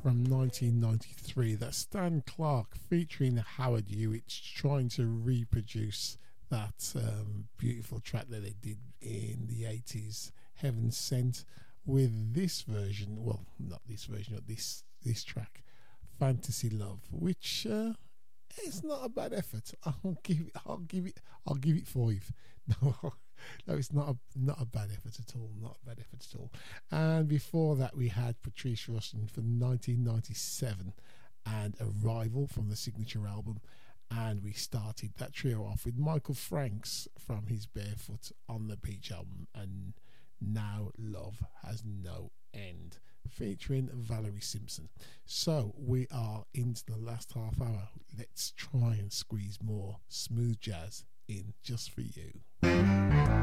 from 1993. That's Stan Clark featuring Howard Hewitt trying to reproduce that beautiful track that they did in the 80s, Heaven Sent, with this version. Well, not this version, but this track, Fantasy Love, which it's not a bad effort. I'll give it 5. No, it's not a bad effort at all. Not a bad effort at all. And before that, we had Patrice Rushen from 1997 and Arrival from the Signature album. And we started that trio off with Michael Franks from his Barefoot on the Beach album, and Now Love Has No End, featuring Valerie Simpson. So we are into the last half hour. Let's try and squeeze more smooth jazz in just for you.